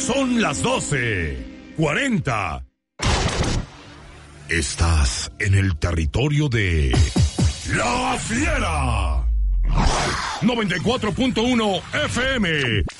Son las 12:40. Estás en el territorio de La Fiera. 94.1 FM.